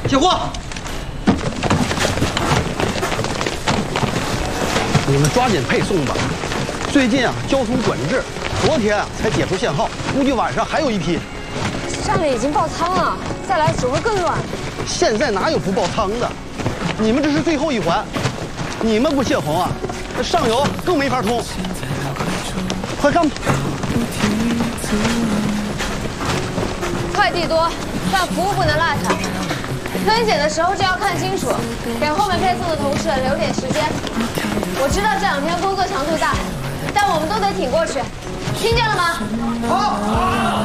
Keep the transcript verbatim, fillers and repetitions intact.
卸货。你们抓紧配送吧。最近啊，交通管制，昨天啊才解除限号，估计晚上还有一批。 站里已经爆仓了，再来只会更乱。 现在哪有不爆仓的？你们这是最后一环，你们不泄洪啊，那上游更没法通。快干吧！ 快递多，但服务不能落下。分拣的时候就要看清楚，给后面配送的同事留点时间。我知道这两天工作强度大，但我们都得挺过去，听见了吗？好。